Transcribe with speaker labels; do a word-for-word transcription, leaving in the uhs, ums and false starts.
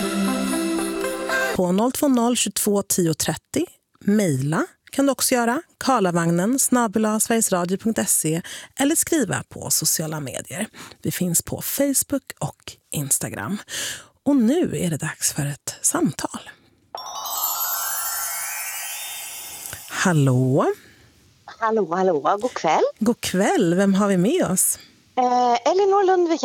Speaker 1: På noll två noll tjugotvå tio trettio. Mejla kan du också göra. karlavagnen snabel-a sverigesradio punkt se eller skriva på sociala medier. Vi finns på Facebook och Instagram. Och nu är det dags för ett samtal. Hallå?
Speaker 2: Hallå, hallå. God kväll.
Speaker 1: God kväll. Vem har vi med oss?
Speaker 2: Eh, Elinor Lundvik